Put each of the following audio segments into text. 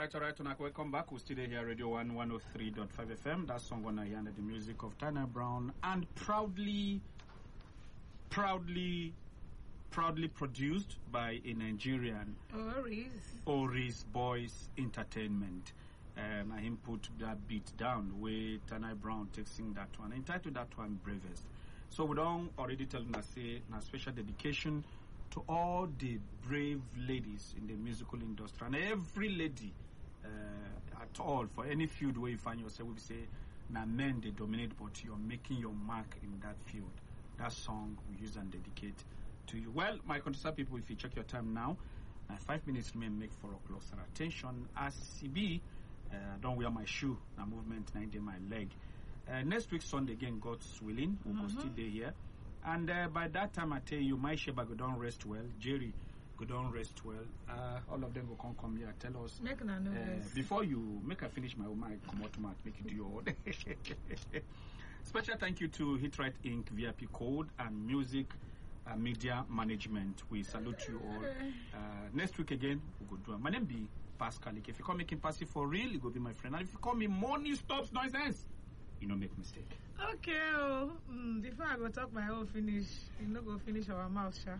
Alright, welcome back. We're still here, Radio 1 103.5 FM. That song on here under the music of Tanner Brown and proudly produced by a Nigerian, Oris Boys Entertainment. I him put that beat down where Tanner Brown takes in that one. Entitled that one Bravest. So we don't already tell them say a special dedication to all the brave ladies in the musical industry and every lady at all for any field where you find yourself. We say now men they dominate, but you're making your mark in that field. That song we use and dedicate to you. Well, my contestant people, if you check your time now, 5 minutes remain, make 4 o'clock. So attention, as CB, don't wear my shoe. Now movement 90 my leg. Next week Sunday again, God's willing, we will still be here. And by that time, I tell you, my Sheba go down rest well. Jerry go down rest well. All of them will come here. Tell us. Before you make I finish my come out make you do your own. Special thank you to HitRight Inc. VIP Code and Music Media Management. We salute you all. Next week again, we go do it. My name be Pascal. If you call me King Passy for real, you go be my friend. And if you call me Money Stops Nonsense, you no make mistake. Okay, before I go talk my own finish, you no go finish our mouth, sha.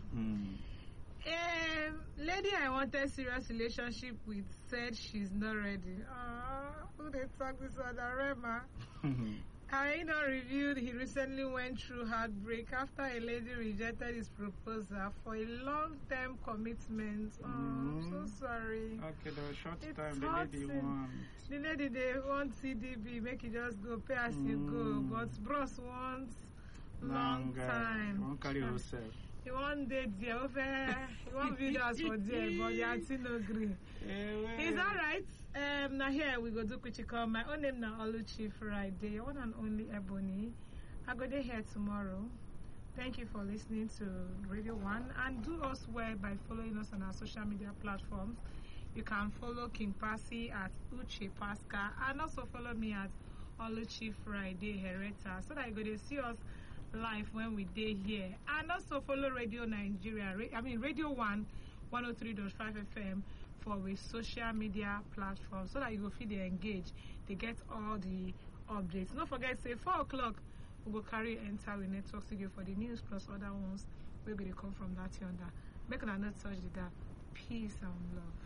Lady I wanted serious relationship with said she's not ready. Who they talk this other Rema? I not reviewed he recently went through heartbreak after a lady rejected his proposal for a long-term commitment. I'm so sorry. Okay, the short It's time the lady wants. The lady they want CDB, make it just go pay as you go. But bros wants long time. Won't carry yourself. He won't date there. He won't be there for there, but the auntie no agree. It's alright. Now here we go do Kuchiko. My own name now Oluchi Friday. One and only Ebony. I go there here tomorrow. Thank you for listening to Radio 1 and do us well by following us on our social media platforms. You can follow King Passy at Uche Pascal and also follow me at Oluchi Friday Hereta so that you go to see us live when we day here, and also follow Radio Nigeria, Radio 1 103.5 FM for with social media platforms so that you will feel they engage, they get all the updates. Don't forget, say 4 o'clock we will carry enter with network studio for the news plus other ones. We're going to come from that yonder. Make a not touch the that. Peace and love.